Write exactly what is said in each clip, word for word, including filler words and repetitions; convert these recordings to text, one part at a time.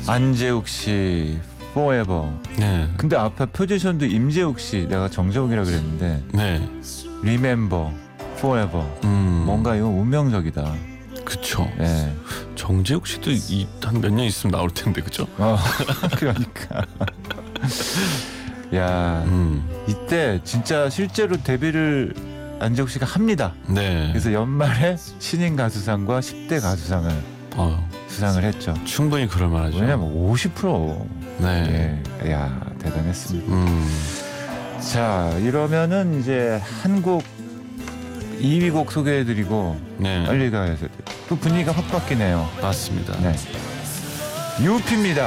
안재욱 씨 Forever. 네. 근데 앞에 포지션도 임재욱 씨, 내가 정재욱이라 그랬는데 네. Remember Forever. 음. 뭔가 이거 운명적이다. 그쵸. 네. 정재욱 씨도 한 몇 년 있으면 나올 텐데, 그죠? 어, 그러니까. 야, 음. 이때 진짜 실제로 데뷔를 안재욱 씨가 합니다. 네. 그래서 연말에 신인 가수상과 십 대 가수상을 어, 수상을 했죠. 충분히 그럴 만하죠. 왜냐면 오십 퍼센트. 네. 예, 야, 대단했습니다. 음. 자, 이러면은 이제 한 곡 이 위 곡 소개해드리고 네. 빨리 가야 돼. 또 분위기가 확 바뀌네요. 맞습니다. 네. 유피입니다.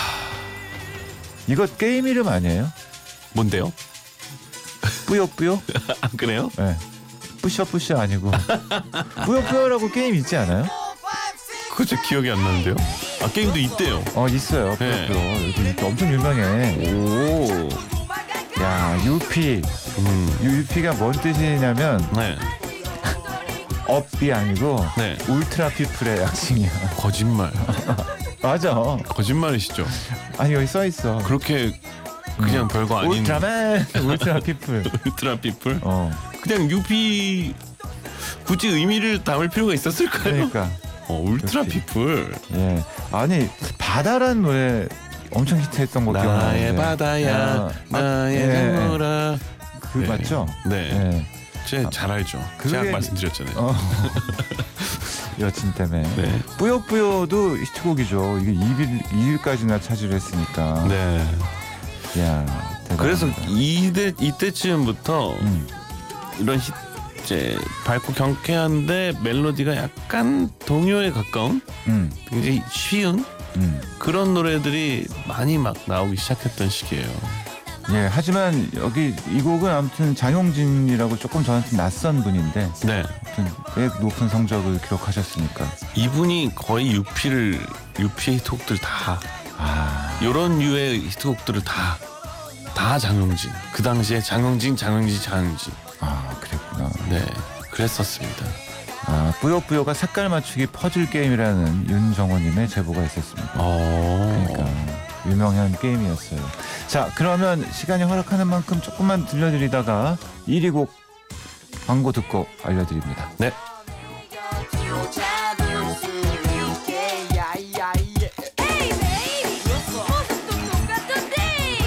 이거 게임 이름 아니에요? 뭔데요? 뿌요뿌요? 안 그래요? 네. 뿌셔뿌셔 아니고 뿌요뿌요라고 게임 있지 않아요? 그저 기억이 안 나는데요. 아, 게임도 있대요. 어, 있어요. 네. 뿌요뿌요. 여기 이렇게 엄청 유명해. 오. 야, 유피. 음. 유피가 뭔 뜻이냐면 네. 업이 아니고 네. 울트라 피플의 약칭이야. 거짓말. 맞아. 거짓말이시죠? 아니, 여기 써 있어. 그렇게 그냥 음. 별거 아닌 울트라맨, 울트라 피플. 울트라 피플. 어, 그냥 유피 굳이 의미를 담을 필요가 있었을까요? 그러니까. 어, 울트라 역시. 피플. 예. 아니, 바다란 노래 엄청 히트했던 거 기억나는데. 나의 바다야, 야, 나의 예, 예. 강물아. 그 네. 맞죠? 네, 예. 제가 잘 알죠. 그게- 제가 말씀드렸잖아요. 어. 여친 때문에. 네, 뿌요뿌요도 히트곡이죠. 이게 이 위, 이 위까지나 차지를 했으니까. 네. 야, 대단하다. 그래서 이때 이때쯤부터 음. 이런 히, 이제 밝고 경쾌한데 멜로디가 약간 동요에 가까운 음, 굉장히 쉬운 음. 그런 노래들이 많이 막 나오기 시작했던 시기예요. 예, 하지만 여기 이 곡은 아무튼 장용진이라고 조금 저한테 낯선 분인데 네, 아무튼 꽤 높은 성적을 기록하셨으니까. 이분이 거의 유피를 유피의 히트곡들 다 아, 이런 류의 히트곡들을 다 다 장용진. 그 당시에 장용진, 장용진, 장용진. 아, 그랬구나. 네, 그랬었습니다. 아, 뿌요뿌요가 색깔 맞추기 퍼즐 게임이라는 윤정호님의 제보가 있었습니다. 어, 그러니까 유명한 게임이었어요. 자, 그러면 시간이 허락하는 만큼 조금만 들려드리다가 일 위 곡 광고 듣고 알려드립니다. 네.